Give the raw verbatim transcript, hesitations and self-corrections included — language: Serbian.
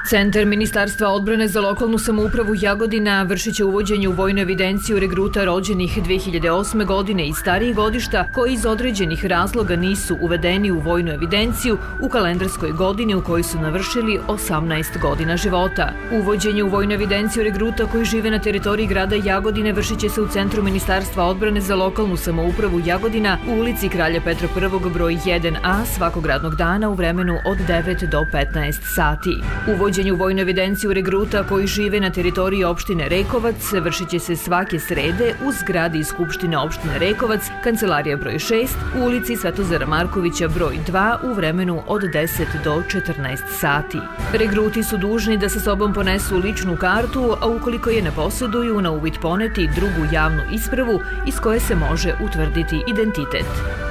Centar Ministarstva odbrane za lokalnu samoupravu Jagodina vršit će uvođenje u vojnu evidenciju regruta rođenih dve hiljade osme. godine i starijih godišta koji iz određenih razloga nisu uvedeni u vojnu evidenciju u kalendarskoj godini u kojoj su navršili osamnaest godina života. Uvođenje u vojnu evidenciju regruta koji žive na teritoriji grada Jagodine vršit će se u Centru Ministarstva odbrane za lokalnu samoupravu Jagodina u ulici Kralja Petra Prvog broj jedan a svakog radnog dana u vremenu od devet do petnaest sati. Uvođenje u vojnu evidenciju regruta koji žive na teritoriji opštine Rekovac vršit će se svake srede u zgradi Skupštine opštine Rekovac, kancelarija broj šest, u ulici Svetozara Markovića broj dva u vremenu od deset do četrnaest sati. Regruti su dužni da sa sobom ponesu ličnu kartu, a ukoliko je ne posjeduju, na uvid poneti drugu javnu ispravu iz koje se može utvrditi identitet.